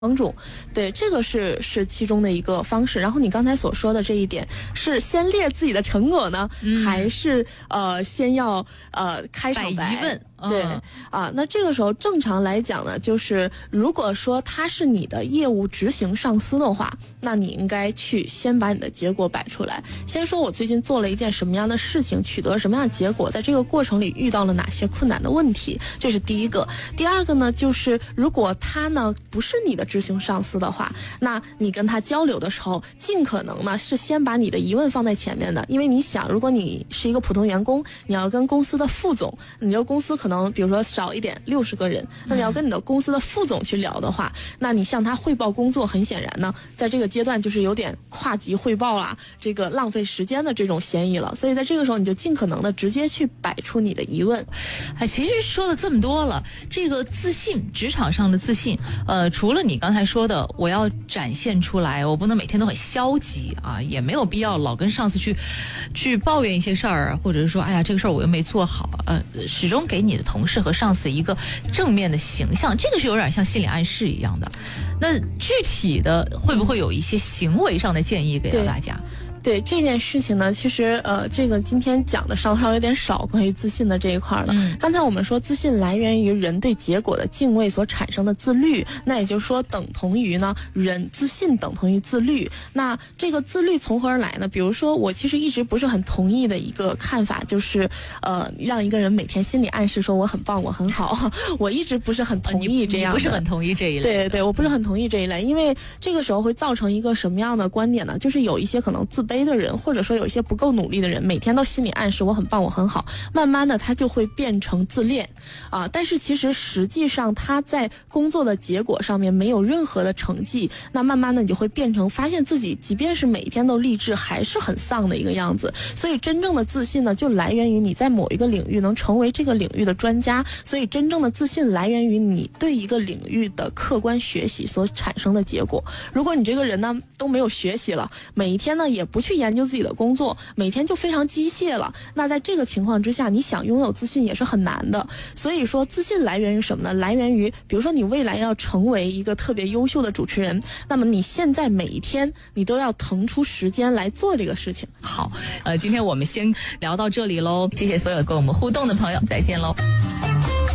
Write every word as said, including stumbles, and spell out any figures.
帮助，对，这个是是其中的一个方式。然后你刚才所说的这一点，是先列自己的成果呢，嗯、还是呃先要呃开场白？ 疑问， 对、嗯、啊，那这个时候正常来讲呢，就是如果说他是你的业务执行上司的话，那你应该去先把你的结果摆出来，先说我最近做了一件什么样的事情，取得什么样的结果，在这个过程里遇到了哪些困难的问题，这是第一个。第二个呢，就是如果他呢不是你的执行上司的话，那你跟他交流的时候，尽可能呢是先把你的疑问放在前面的，因为你想，如果你是一个普通员工，你要跟公司的副总，你这个公司可能比如说少一点六十个人，那你要跟你的公司的副总去聊的话，那你向他汇报工作，很显然呢，在这个阶段就是有点跨级汇报啦，这个浪费时间的这种嫌疑了。所以在这个时候，你就尽可能的直接去摆出你的疑问。 哎，其实说了这么多了，这个自信，职场上的自信，呃，除了你刚才说的，我要展现出来，我不能每天都很消极啊，也没有必要老跟上司去去抱怨一些事儿，或者是说，哎呀，这个事儿我又没做好，呃，始终给你的同事和上司一个正面的形象，这个是有点像心理暗示一样的。那具体的会不会有一些行为上的建议给到大家？ 对这件事情呢，其实呃，这个今天讲的稍稍有点少，关于自信的这一块呢。嗯、刚才我们说自信来源于人对结果的敬畏所产生的自律，那也就是说等同于呢，人自信等同于自律。那这个自律从何而来呢？比如说，我其实一直不是很同意的一个看法，就是呃，让一个人每天心理暗示说我很棒，我很好。我一直不是很同意这样的， 你不是很同意这一类。 对对，我不是很同意这一类，因为这个时候会造成一个什么样的观点呢？就是有一些可能自卑的人，或者说有一些不够努力的人，每天都心理暗示我很棒，我很好，慢慢的他就会变成自恋啊。但是其实实际上他在工作的结果上面没有任何的成绩，那慢慢的你就会变成发现自己即便是每一天都励志，还是很丧的一个样子。所以真正的自信呢，就来源于你在某一个领域能成为这个领域的专家。所以真正的自信来源于你对一个领域的客观学习所产生的结果。如果你这个人呢都没有学习了，每一天呢也不去研究自己的工作，每天就非常机械了，那在这个情况之下，你想拥有自信也是很难的。所以说自信来源于什么呢？来源于比如说你未来要成为一个特别优秀的主持人，那么你现在每一天你都要腾出时间来做这个事情。 好，呃，今天我们先聊到这里喽，谢谢所有跟我们互动的朋友，再见喽。